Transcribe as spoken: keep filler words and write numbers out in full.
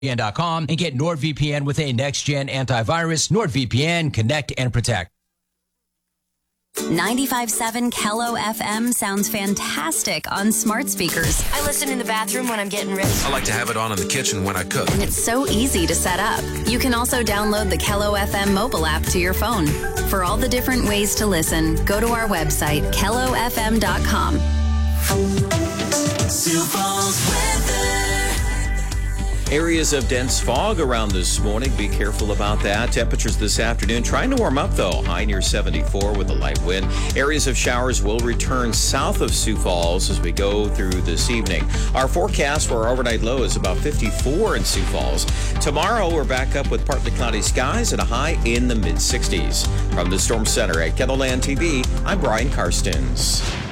dot com and get NordVPN with a next-gen antivirus. NordVPN, connect and protect. ninety-five point seven Kello F M sounds fantastic on smart speakers. I listen in the bathroom when I'm getting ready. I like to have it on in the kitchen when I cook. And it's so easy to set up. You can also download the Kello F M mobile app to your phone. For all the different ways to listen, go to our website, kello f m dot com. Sioux Falls weather. Areas of dense fog around this morning. Be careful about that. Temperatures this afternoon trying to warm up, though. High near seventy-four with a light wind. Areas of showers will return south of Sioux Falls as we go through this evening. Our forecast for our overnight low is about fifty-four in Sioux Falls. Tomorrow, we're back up with partly cloudy skies and a high in the mid sixties. From the Storm Center at KENOLAND T V, I'm Brian Karstens.